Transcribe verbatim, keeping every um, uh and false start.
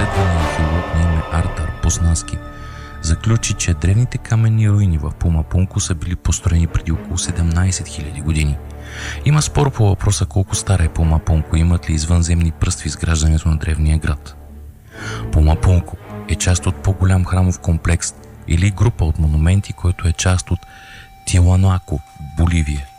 изследвания археолог на име Артур Познаски заключи, че древните каменни руини в Пумапунко са били построени преди около седемнайсет хиляди години. Има спор по въпроса колко стара е Пумапунко, имат ли извънземни пръст в изграждането на древния град. Пумапунко е част от по-голям храмов комплекс или група от монументи, който е част от Тиуанако, Боливия.